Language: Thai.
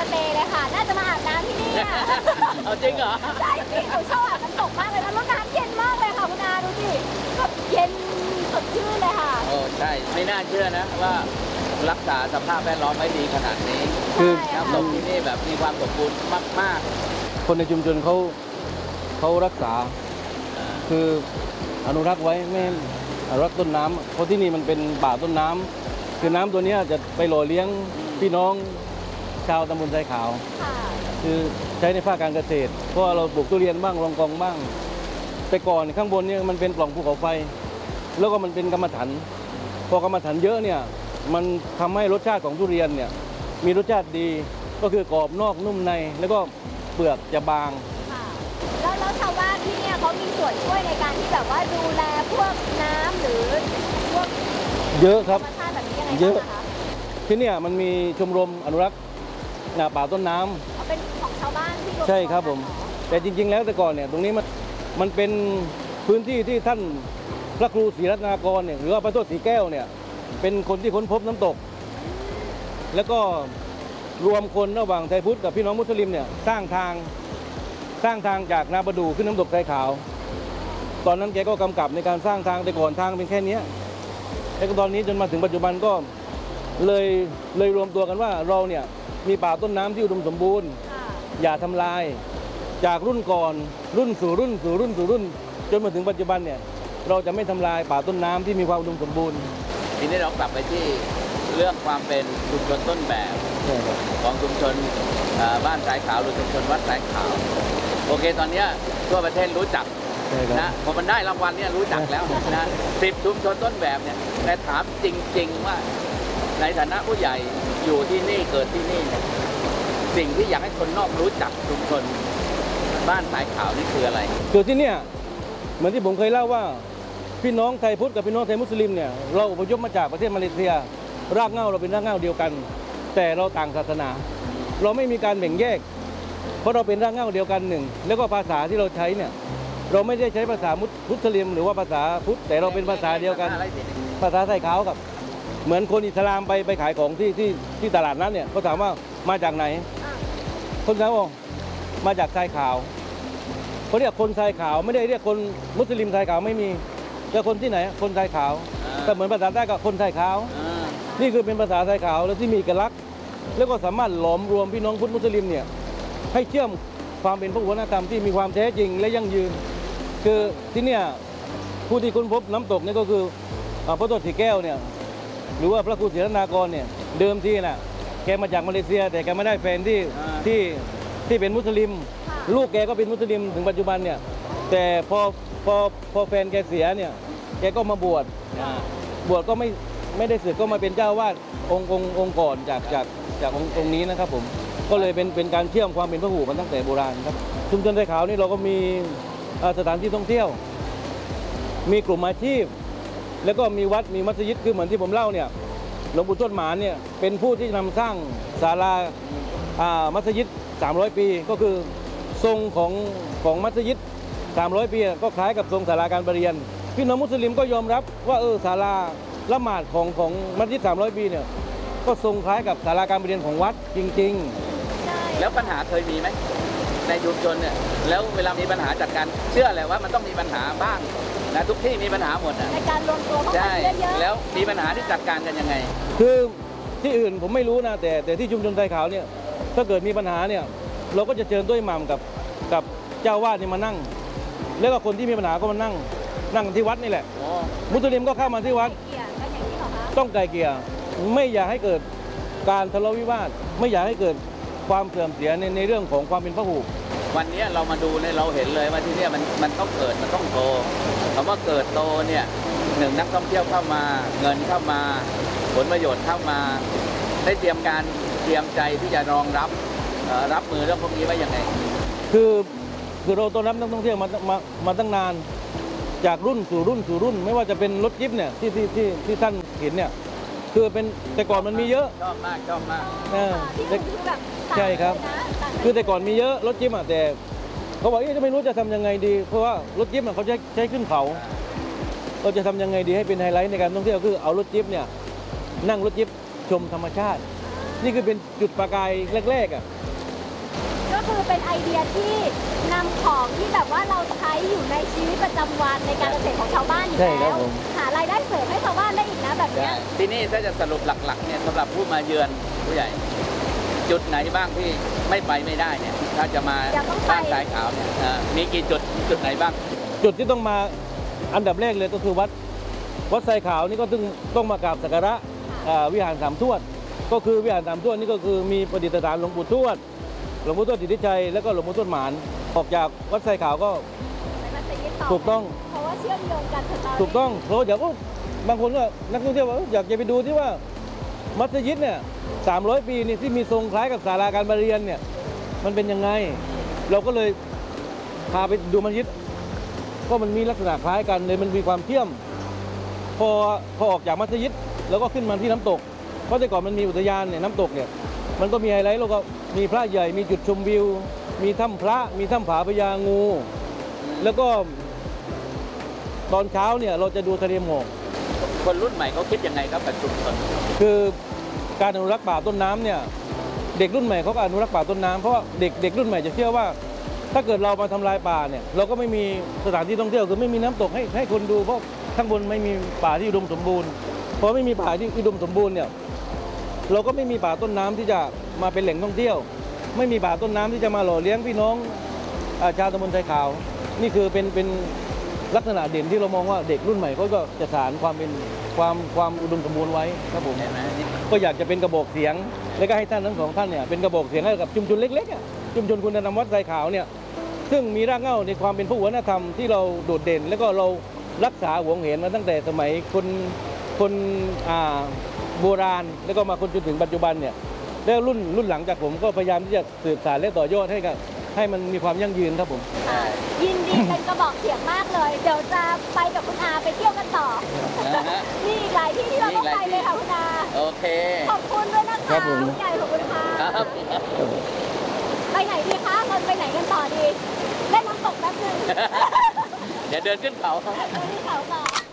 สเตย์เลยค่ะน่าจะมาอาบน้ำที่นี่เอาจริงเหรอใช่สิหนูชอบอาบน้ำตกมากเลยนะแล้วน้ำเย็นมากเลยค่ะคุณอาดูสิแบบเย็นสดชื่นเลยค่ะโอ้ใช่ไม่น่าเชื่อนะว่ารักษาสภาพแวดล้อมไว้ดีขนาดนี้คือน้ำตกที่นี่แบบมีความสมบูรณ์มากคนในชุมชนเขารักษาคืออนุรักษ์ไว้ไม่อนุรักษ์ต้นน้ำเพราะที่นี่มันเป็นป่าต้นน้ำคือน้ำตัวนี้จะไปหล่อเลี้ยงพี่น้องชาวตำบลทรายขาวคือใช้ในภาคการเกษตรเพราะเราปลูกทุเรียนบ้างรองกองบ้างแต่ก่อนข้างบนเนี่ยมันเป็นปล่องภูเขาไฟแล้วก็มันเป็นกรรมฐานพอกรรมฐานเยอะเนี่ยมันทำให้รสชาติของทุเรียนเนี่ยมีรสชาติดีก็คือกรอบนอกนุ่มในแล้วก็เปลือกจะบางแล้วชาวบ้านที่เนี่ยเขามีส่วนช่วยในการที่แบบว่าดูแลพวกน้ำหรือพวกเยอะครับธรรมชาติแบบนี้ยังไงเยอะคะที่เนี่ยมันมีชมรมอนุรักษ์ป่าต้นน้ำเป็นของชาวบ้านที่ใช่ครับผมแต่จริงๆแล้วแต่ก่อนเนี่ยตรงนี้มันเป็นพื้นที่ที่ท่านพระครูศรีรัตนากรเนี่ยหรือว่าพระโทษศรีแก้วเนี่ยเป็นคนที่ค้นพบน้ำตกแล้วก็รวมคนระหว่างไทยพุทธกับพี่น้องมุสลิมเนี่ยสร้างทางจากนาประดู่ขึ้นน้ำตกทรายขาวตอนนั้นแกก็กำกับในการสร้างทางแต่ก่อนทางเป็นแค่นี้แล้วก็ตอนนี้จนมาถึงปัจจุบันก็เลยรวมตัวกันว่าเราเนี่ยมีป่าต้นน้ำที่อุดมสมบูรณ์อย่าทำลายจากรุ่นก่อนรุ่นสู่รุ่นจนมาถึงปัจจุบันเนี่ยเราจะไม่ทำลายป่าต้นน้ำที่มีความอุดมสมบูรณ์ทีนี้เรากลับไปที่เรื่องความเป็นชุมชนต้นแบบของชุมชนบ้านสายขาวหรือชุมชนวัดสายขาวโอเคตอนนี้ทั่วประเทศรู้จักนะพอมันได้รางวัลเนี่ยรู้จักแล้วนะ10 ชุมชนต้นแบบเนี่ยแต่ถามจริงๆว่าในฐานะผู้ใหญ่อยู่ที่นี่เกิดที่นี่เนี่ยสิ่งที่อยากให้คนนอกรู้จักชุมชนบ้านสายขาวนี่คืออะไรคือที่เนี่ยเหมือนที่ผมเคยเล่าว่าพี่น้องไทยพุทธกับพี่น้องไทยมุสลิมเนี่ยเราอพยพมาจากประเทศมาเลเซียรากเหง้าเราเป็นรากเหง้าเดียวกันแต่เราต่างศาสนาเราไม่มีการแบ่งแยกเพราะเราเป็นรากเหง้าเดียวกันหนึ่งแล้วก็ภาษาที่เราใช้เนี่ยเราไม่ได้ใช้ภาษามุสลิมหรือว่าภาษาพุทธแต่เราเป็นภาษาเดียวกันภาษาไทยขาวกับเหมือนคนอิสลามไปขายของที่ตลาดนั้นเนี่ยเขาถามว่ามาจากไหนคนไทยบอกมาจากทรายขาวเขาเรียกคนทรายขาวไม่ได้เรียกคนมุสลิมทรายขาวไม่มีแต่คนที่ไหนคนทรายขาวก็เหมือนภาษาใต้กับคนทรายขาวนี่คือเป็นภาษาทรายขาวแล้วที่มีเอกลักษณ์แล้วก็สามารถหลอมรวมพี่น้องพุทธมุสลิมเนี่ยให้เชื่อมความเป็นพหุวัฒนธรรมที่มีความแท้จริงและยั่งยืนคือที่เนี่ยผู้ที่ค้นพบน้ำตกนี่ก็คือพระโทษศรีแก้วเนี่ยหรือว่าพระครูศรีรัตนากรเนี่ยเดิมทีน่ะแกมาจากมาเลเซียแต่แกไม่ได้แฟนที่เป็นมุสลิมลูกแกก็เป็นมุสลิมถึงปัจจุบันเนี่ยแต่พอแฟนแกเสียเนี่ยแกก็มาบวชก็ไม่ได้สึกก็มาเป็นเจ้าวาดองค์ก่อนจากองค์นี้นะครับผมก็เลยเป็นการเชื่อมความเป็นพหุกันตั้งแต่โบราณครับชุมชนทรายขาวนี่เราก็มีสถานที่ท่องเที่ยวมีกลุ่มอาชีพแล้วก็มีวัดมีมัสยิดคือเหมือนที่ผมเล่าเนี่ยหลวงปู่ทวดหมานเนี่ยเป็นผู้ที่นำสร้างศาลามัสยิด300 ปีก็คือทรงของมัสยิด300 ปีก็คล้ายกับทรงศาลาการประเรียนพี่น้องมุสลิมก็ยอมรับว่าศาลาละหมาดของมัสยิด300 ปีเนี่ยก็ทรงคล้ายกับศาลาการประเรียนของวัดจริงๆแล้วปัญหาเคยมีไหมในชุมชนเนี่ยแล้วเวลามีปัญหาจัดการเชื่อแหละว่ามันต้องมีปัญหาบ้างนะทุกที่มีปัญหาหมดในการรวมตัวเข้ามาเยอะๆแล้วมีปัญหาที่จัดการกันยังไงคือที่อื่นผมไม่รู้นะแต่ที่ชุมชนทรายขาวเนี่ยถ้าเกิดมีปัญหาเนี่ยเราก็จะเชิญด้วยหม่ำกับเจ้าวาดนี่มานั่งแล้วก็คนที่มีปัญหาก็มานั่งที่วัดนี่แหละมุสลิมก็เข้ามาที่วัดต้องไกลเกลี่ยไม่อยากให้เกิดการทะเลาะวิวาทไม่อยากให้เกิดความเสื่อมเสียในเรื่องของความเป็นพหุวันนี้เรามาดูเนี่ยเราเห็นเลยว่าที่นี่มันต้องเกิดมันต้องโตคำว่าเกิดโตเนี่ย1นักท่องเที่ยวเข้ามาเงินเข้ามาผลประโยชน์เข้ามาได้เตรียมใจที่จะรองรับมือเรื่องพวกนี้ไว้ยังไงคือเราต้อนรับนักท่องเที่ยวมาตั้งนานจากรุ่นสู่รุ่นไม่ว่าจะเป็นรถจิ๊บเนี่ยที่ท่านเห็นเนี่ยคือเป็นแต่ก่อนมันมีเยอะชอบมากใช่ครับคือแต่ก่อนมีเยอะรถจิ๊บแต่เขาบอกจะไม่รู้จะทำยังไงดีเพราะว่ารถจิ๊บเขาใช้ขึ้นเขาเราจะทำยังไงดีให้เป็นไฮไลท์ในการท่องเที่ยวคือเอารถจิ๊บเนี่ยนั่งรถจิ๊บชมธรรมชาตินี่คือเป็นจุดประกายแรกคือเป็นไอเดียที่นำของที่แบบว่าเราใช้อยู่ในชีวิตประจำวันในการเกษตรของชาวบ้านอยู่ใช่ครัแล้บวผมหารายได้เสริมให้ชาวบ้านได้อีกนะแบบเนี้ยที่นี่ถ้าจะสรุปหลักๆเนี่ยสำหรับผู้มาเยือนผู้ใหญ่ จุดไหนบ้างที่ไม่ไปไม่ได้เนี่ยถ้าจะมาอยากต้องไปบ้านสายขาวเนี่ยมีกี่จุดไหนบ้างจุดที่ต้องมาอันดับแรกเลยก็คือวัดไซขาวนี่ก็ต้องมากราบสักการะวิหารสามทวด ก็คือวิหารสามทวดนี่ก็คือมีประดิษฐานหลวงปู่ทวดสิทธิชัยแล้วก็หลวงปู่ทวดหมานออกจากวัดไซขาวก็ไปมัสยิดต่อถูกต้องเพราะว่าเชื่อมโยงกันถึงเราถูกต้องเพราะเดี๋ยวก็บางคนก็นักท่องเที่ยวว่าอยากจะไปดูที่ว่ามัสยิดเนี่ย300 ปีนี่ที่มีทรงคล้ายกับศาลาการประเรียนเนี่ยมันเป็นยังไง เราก็เลยพาไปดูมัสยิดก็มันมีลักษณะคล้ายกันเลยมันมีความเชื่อมพอออกจากมัสยิดแล้วก็ขึ้นมาที่น้ำตกเพราะแต่ก่อนมันมีอุทยานเนี่ยน้ำตกเนี่ยมันก็มีไฮไลท์แล้วก็มีพระใหญ่มีจุดชมวิว มีถ้ำพระมีถ้ำผาพญางู แล้วก็ตอนเช้าเนี่ยเราจะดูทะเลหมอกคนรุ่นใหม่เขาคิดยังไงครับกับชุมชนคือการอนุรักษ์ป่าต้นน้ำเนี่ยเด็กรุ่นใหม่เขาก็อนุรักษ์ป่าต้นน้ำเพราะว่าเด็กรุ่นใหม่จะเชื่อว่า ถ้าเกิดเรามาทำลายป่าเนี่ยเราก็ไม่มีสถานที่ท่องเที่ยวคือไม่มีน้ำตกให้คนดูเพราะข้างบนไม่มีป่าที่อุดมสมบูรณ์พอไม่มีป่าที่อุดมสมบูรณ์เนี่ยเราก็ไม่มีป่าต้นน้ำที่จะมาเป็นแหล่งท่องเที่ยว ไม่มีป่าต้นน้ำที่จะมาหล่อเลี้ยงพี่น้องชาวตำบลไทยขาว นี่คือเป็นลักษณะเด่นที่เรามองว่าเด็กรุ่นใหม่เขาก็จะสานความเป็นความอุดมสมบูรณ์ไว้ครับผมเห็นไหมนี่ก็อยากจะเป็นกระบอกเสียง และก็ให้ท่านทั้งสองท่านเนี่ยเป็นกระบอกเสียงให้กับชุมชนเล็กๆอ่ะชุมชนคุณธรรมวัดไซขาวเนี่ยซึ่งมีรากเหง้าในความเป็นพหุวัฒนธรรมที่เราโดดเด่น แล้วก็เรารักษาหวงเห็นมาตั้งแต่สมัยคนโบราณ แล้วก็มาคนจนถึงปัจจุบันเนี่ยแล้วรุ่นหลังจากผมก็พยายามที่จะสืบสานและต่อยอดให้มันมีความยั่งยืนครับผมค่ะยินดีเป็นกระบอกเสียงมากเลย เดี๋ยวจะไปกับคุณอาไปเที่ยวกันต่อนะฮะมีอีกหลายที่ที่เราต้องไปเลยค่ะคุณอาโอเคขอบคุณด้วยนะครัคะบผมคุณใหญ่ขอบคุณค่ะครับไปไหนดีคะเราไปไหนกันต่อดี เล่นน้ำตกแป๊บนึงเดี๋ยวเดินขึ้นเขาไปที่เขาต่อ